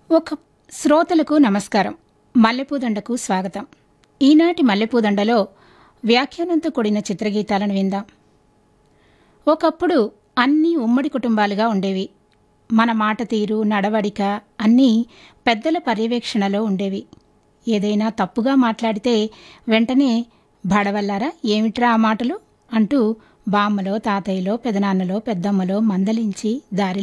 ఒక శ్రోతలకు నమస్కారం. మల్లెపూదండకు స్వాగతం. ఈనాటి మల్లెపూదండలో వ్యాఖ్యానంతో కూడిన చిత్రగీతాలను విందాం. ఒకప్పుడు అన్నీ ఉమ్మడి కుటుంబాలుగా ఉండేవి. మన మాట తీరు, నడవడిక అన్నీ పెద్దల పర్యవేక్షణలో ఉండేవి. ఏదైనా తప్పుగా మాట్లాడితే వెంటనే బడవల్లారా ఏమిట్రా ఆ మాటలు అంటూ బామ్మలో, తాతయ్యలో, పెదనాన్నలో, పెద్దమ్మలో మందలించి దారిలో